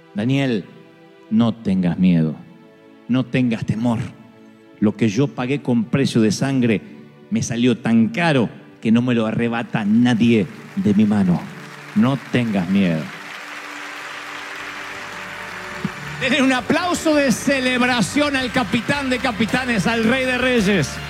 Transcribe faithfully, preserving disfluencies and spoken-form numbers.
Daniel, no tengas miedo, no tengas temor. Lo que yo pagué con precio de sangre me salió tan caro que no me lo arrebata nadie de mi mano. No tengas miedo. Denle un aplauso de celebración al capitán de capitanes, al Rey de Reyes.